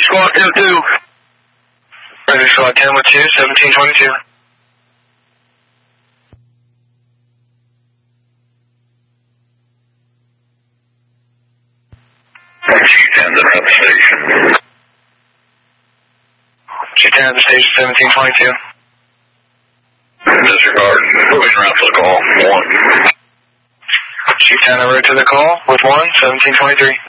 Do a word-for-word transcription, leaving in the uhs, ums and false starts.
Squad ten two. Ready Squad ten with two, seventeen twenty-two. G ten to the station. G ten at the station, seventeen twenty-two. Disregard. Moving around for the call. One. G ten en route to the call with one, seventeen twenty-three.